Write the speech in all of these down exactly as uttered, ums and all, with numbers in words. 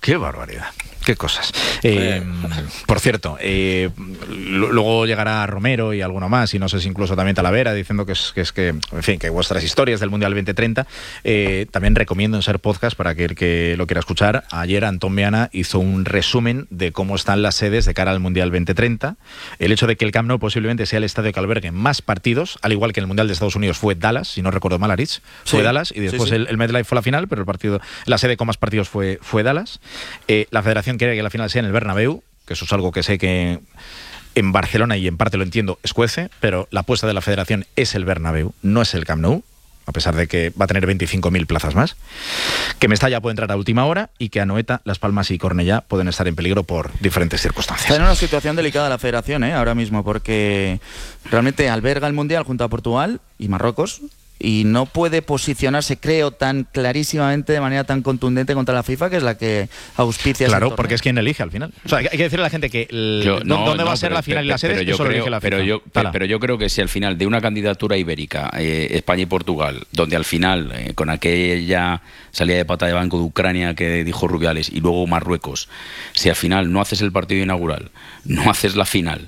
Qué barbaridad. Qué cosas. Eh, por cierto, eh, luego llegará Romero y alguno más, y no sé si incluso también Talavera, diciendo que es que, es que en fin, que vuestras historias del Mundial veinte treinta. Eh, también recomiendo en Ser Podcast para que el que lo quiera escuchar. Ayer Antón Meana hizo un resumen de cómo están las sedes de cara al Mundial veinte treinta. El hecho de que el Camp Nou posiblemente sea el estadio que albergue más partidos, al igual que en el Mundial de Estados Unidos fue Dallas, si no recuerdo mal, Aritz, fue sí, Dallas, y después sí, sí. El, el MetLife fue la final, pero el partido, la sede con más partidos fue, fue Dallas. Eh, la Federación quiere que la final sea en el Bernabéu, que eso es algo que sé que en Barcelona, y en parte lo entiendo, escuece, pero la apuesta de la Federación es el Bernabéu, no es el Camp Nou, a pesar de que va a tener veinticinco mil plazas más, que Mestalla puede entrar a última hora y que Anoeta, Las Palmas y Cornellá pueden estar en peligro por diferentes circunstancias. Está en una situación delicada la Federación, ¿eh? ahora mismo, porque realmente alberga el Mundial junto a Portugal y Marruecos, y no puede posicionarse, creo, tan clarísimamente, de manera tan contundente contra la FIFA, que es la que auspicia. Claro, porque es quien elige al final. O sea, hay que decirle a la gente que el, yo, no, dónde no, va a ser pero, la final pero, y la sede, eso lo elige la FIFA. Pero yo, pero, pero yo creo que si al final de una candidatura ibérica, eh, España y Portugal, donde al final, eh, con aquella salida de pata de banco de Ucrania que dijo Rubiales, y luego Marruecos, si al final no haces el partido inaugural, no haces la final,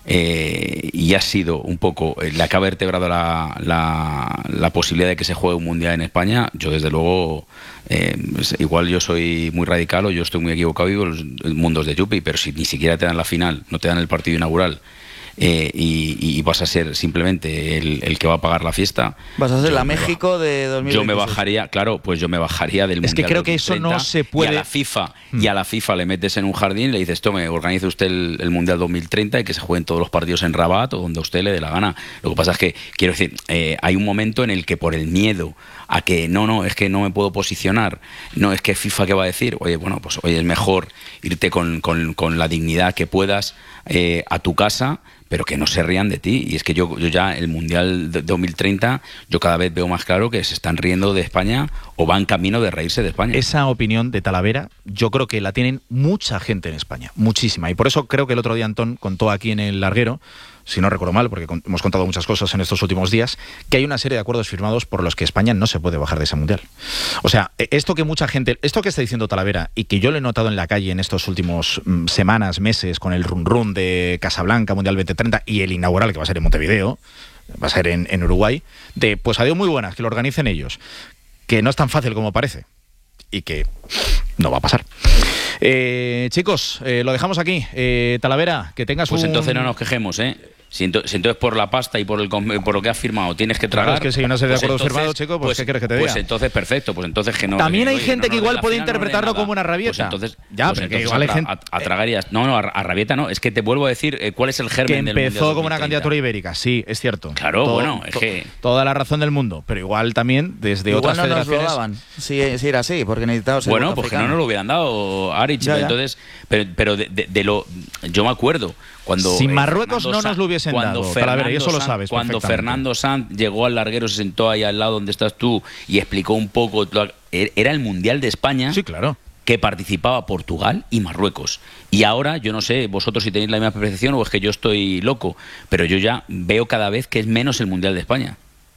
Eh, y ha sido un poco eh, la que ha vertebrado la, la, la posibilidad de que se juegue un mundial en España, yo desde luego eh, igual yo soy muy radical o yo estoy muy equivocado y digo los mundos de Yupi, pero si ni siquiera te dan la final, no te dan el partido inaugural, Eh, y, y vas a ser simplemente el, el que va a pagar la fiesta. Vas a ser la México de dos mil veintiséis. Yo me bajaría, claro, pues yo me bajaría del es Mundial. Es que creo que eso no se puede. Y a la FIFA, mm. y a la FIFA le metes en un jardín y le dices, tome, organice usted el, el Mundial dos mil treinta y que se jueguen todos los partidos en Rabat o donde a usted le dé la gana. Lo que pasa es que, quiero decir, eh, hay un momento en el que por el miedo a que no, no, es que no me puedo posicionar, no, es que FIFA qué va a decir, oye, bueno, pues oye, es mejor irte con, con, con la dignidad que puedas eh, a tu casa, pero que no se rían de ti. Y es que yo, yo ya el Mundial de dos mil treinta, yo cada vez veo más claro que se están riendo de España o van camino de reírse de España. Esa opinión de Talavera yo creo que la tienen mucha gente en España, muchísima. Y por eso creo que el otro día Antón contó aquí en el Larguero, si no recuerdo mal, porque hemos contado muchas cosas en estos últimos días, que hay una serie de acuerdos firmados por los que España no se puede bajar de ese Mundial. O sea, esto que mucha gente, esto que está diciendo Talavera y que yo lo he notado en la calle en estos últimos mm, semanas, meses, con el run run de Casablanca, Mundial veinte treinta y el inaugural que va a ser en Montevideo, va a ser en, en Uruguay, de pues adiós muy buenas, que lo organicen ellos, que no es tan fácil como parece y que no va a pasar. Eh, chicos, eh, lo dejamos aquí. Eh, Talavera, que tengas pues un... Pues entonces no nos quejemos, ¿eh? Si entonces, si entonces por la pasta y por el por lo que has firmado tienes que tragar... Claro, es que si hay una serie pues de acuerdos entonces, firmados, chico, pues, pues ¿qué quieres que te diga? Pues entonces perfecto, pues entonces que no... También hay oye, gente no, que no, igual puede final interpretarlo no como una rabieta. Pues entonces, ya, pues pero entonces que igual hay a, gente... A, a, a tragarías... No, no, a, a rabieta no, es que te vuelvo a decir eh, cuál es el germen del Que Mundial empezó como una candidatura ibérica, sí, es cierto. Claro, Todo, bueno, es to, que... Toda la razón del mundo, pero igual también desde igual otras no federaciones... Nos lo daban, si, si era así, porque necesitábamos... Bueno, pues que no nos lo hubieran dado, Aritz, ya, ya. entonces... Pero, pero de, de, de lo... Yo me acuerdo... Cuando, si Marruecos eh, no nos lo hubiesen cuando dado, Fernando Talavera, y eso lo Sanz, sabes cuando Fernando Sanz llegó al larguero, se sentó ahí al lado donde estás tú y explicó un poco, era el Mundial de España. Sí, claro. Que participaba Portugal y Marruecos. Y ahora, yo no sé, vosotros si tenéis la misma percepción o es que yo estoy loco, pero yo ya veo cada vez que es menos el Mundial de España.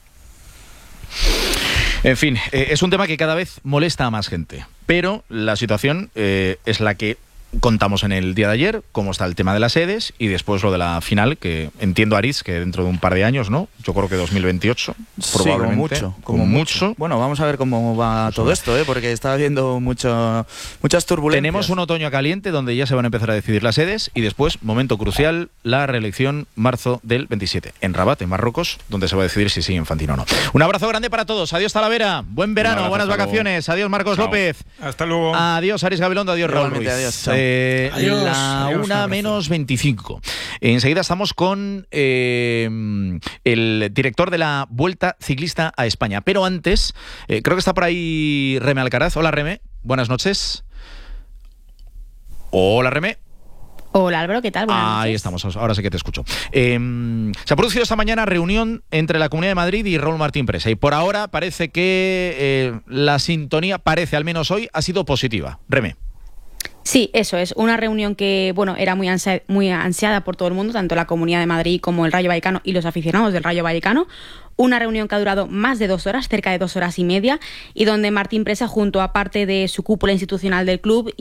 En fin, eh, es un tema que cada vez molesta a más gente, pero la situación eh, es la que contamos en el día de ayer, cómo está el tema de las sedes y después lo de la final, que entiendo, Aritz, que dentro de un par de años, ¿no? Yo creo que dos mil veintiocho, sí, probablemente. Como mucho, como, como mucho. mucho. Bueno, vamos a ver cómo va todo esto, ¿eh? Porque está habiendo mucho, muchas turbulencias. Tenemos un otoño caliente donde ya se van a empezar a decidir las sedes y después, momento crucial, la reelección marzo del veintisiete, en Rabat, en Marruecos, donde se va a decidir si sigue Infantino o no. Un abrazo grande para todos. Adiós, Talavera. Buen verano, buenas vacaciones. Luego. Adiós, Marcos Chao. López. Hasta luego. Adiós, Aritz Gabilondo. Adiós, Raúl Ruiz. Adiós. Eh, adiós. La Adiós, una menos veinticinco. Enseguida estamos con eh, el director de la Vuelta Ciclista a España. Pero antes, eh, creo que está por ahí Reme Alcaraz. Hola, Reme. Buenas noches. Hola, Reme. Hola, Álvaro, ¿qué tal? Buenas Ahí noches. estamos, ahora sí que te escucho. Eh, se ha producido esta mañana reunión entre la Comunidad de Madrid y Raúl Martín Presa. Y por ahora parece que eh, la sintonía, parece al menos hoy, ha sido positiva. Reme. Sí, eso es. Una reunión que, bueno, era muy, ansia, muy ansiada por todo el mundo, tanto la Comunidad de Madrid como el Rayo Vallecano y los aficionados del Rayo Vallecano. Una reunión que ha durado más de dos horas, cerca de dos horas y media, y donde Martín Presa, junto a parte de su cúpula institucional del club